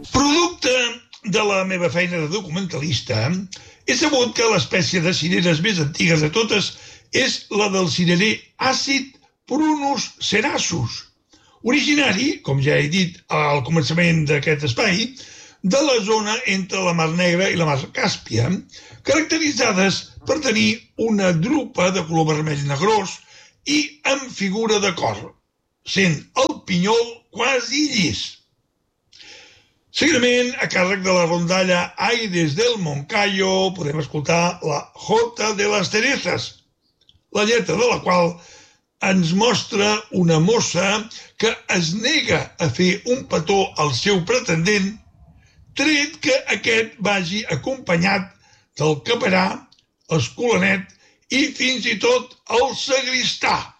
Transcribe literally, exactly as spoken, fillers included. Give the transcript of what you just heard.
Producte de la meva feina de documentalista, he sabut que l'espècie de cireres més antigues de totes és la del cirerer àcid Prunus cerasus, originari, com ja he dit al començament d'aquest espai, de la zona entre la Mar Negra i la Mar Càspia, caracteritzades per tenir una drupa de color vermell negrós i amb figura de cor, sent el pinyol quasi llis. Seguidament, a càrrec de la rondalla Aires del Moncayo, podem escoltar la Jota de las Cerezas, la lletra de la qual ens mostra una mossa que es nega a fer un petó al seu pretendent, tret que aquest vagi acompanyat del caparà, escolanet i fins i tot el sagristà.